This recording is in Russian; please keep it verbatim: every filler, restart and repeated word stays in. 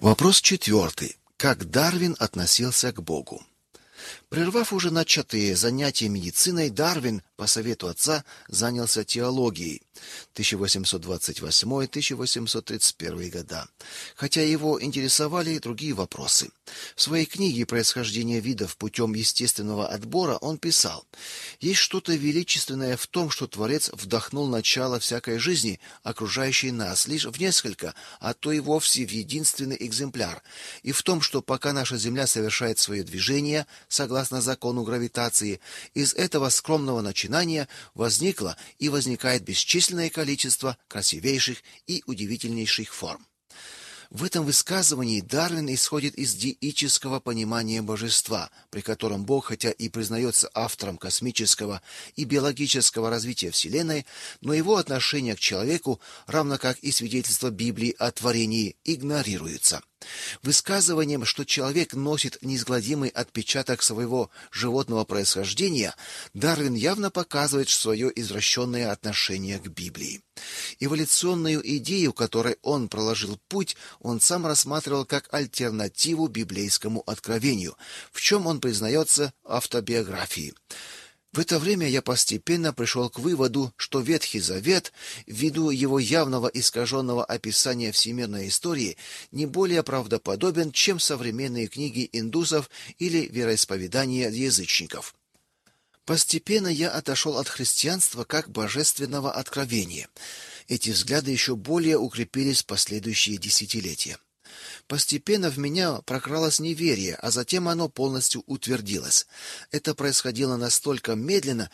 Вопрос четвертый. Как Дарвин относился к Богу? Прервав уже начатые занятия медициной, Дарвин, по совету отца, занялся теологией тысяча восемьсот двадцать восьмой — тысяча восемьсот тридцать первый года, хотя его интересовали и другие вопросы. В своей книге «Происхождение видов путем естественного отбора» он писал: «Есть что-то величественное в том, что Творец вдохнул начало всякой жизни, окружающей нас, лишь в несколько, а то и вовсе в единственный экземпляр, и в том, что пока наша Земля совершает свое движение, согласно закону гравитации, из этого скромного начинания возникло и возникает бесчисленное количество красивейших и удивительнейших форм». В этом высказывании Дарвин исходит из деического понимания божества, при котором Бог, хотя и признается автором космического и биологического развития Вселенной, но его отношение к человеку, равно как и свидетельство Библии о творении, игнорируется. Высказыванием, что человек носит неизгладимый отпечаток своего животного происхождения, Дарвин явно показывает свое извращенное отношение к Библии. Эволюционную идею, которой он проложил путь, он сам рассматривал как альтернативу библейскому откровению, в чем он признается автобиографией. В это время я постепенно пришел к выводу, что Ветхий Завет, ввиду его явного искаженного описания всемирной истории, не более правдоподобен, чем современные книги индусов или вероисповедания язычников. Постепенно я отошел от христианства как божественного откровения. Эти взгляды еще более укрепились в последующие десятилетия. Постепенно в меня прокралось неверие, а затем оно полностью утвердилось. Это происходило настолько медленно,